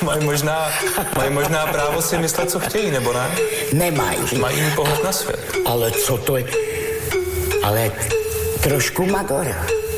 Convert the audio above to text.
mají možná právo si myslet, co chtějí, nebo ne? Nemají. Mají jiný pohled na svět. Ale co to je? Ale trošku Magora.